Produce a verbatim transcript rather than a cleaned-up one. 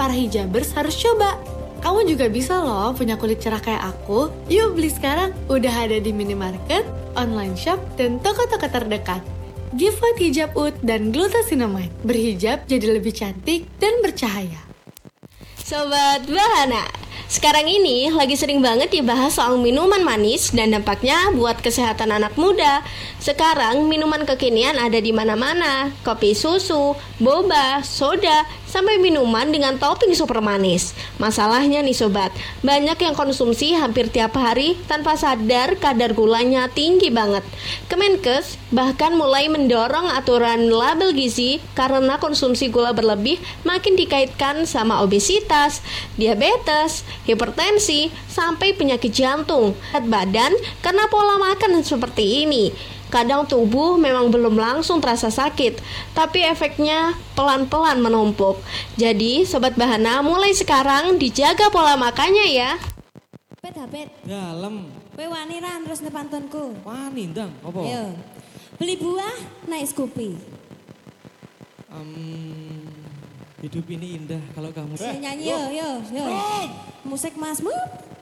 para hijabers harus coba. Kamu juga bisa loh punya kulit cerah kayak aku. Yuk beli sekarang, udah ada di minimarket, online shop, dan toko-toko terdekat. Gift Hijab Oud dan Glucosinamide. Berhijab jadi lebih cantik dan bercahaya. Sobat Bahana, sekarang ini lagi sering banget dibahas soal minuman manis dan dampaknya buat kesehatan anak muda. Sekarang minuman kekinian ada di mana-mana, kopi susu, boba, soda, sampai minuman dengan topping super manis. Masalahnya nih sobat, banyak yang konsumsi hampir tiap hari tanpa sadar kadar gulanya tinggi banget. Kemenkes bahkan mulai mendorong aturan label gizi karena konsumsi gula berlebih makin dikaitkan sama obesitas, diabetes, hipertensi, sampai penyakit jantung, berat badan karena pola makan seperti ini. Kadang tubuh memang belum langsung terasa sakit, tapi efeknya pelan-pelan menumpuk. Jadi, Sobat Bahana mulai sekarang dijaga pola makannya ya. Pet hapet. Dalam. Kowe wani ra terus nepantunku. Wani ndang, apa? Ayo. Beli buah naik Scoopy. Um, hidup ini indah kalau kamu. Saya nyanyi yo yo yo. Musik Masmu.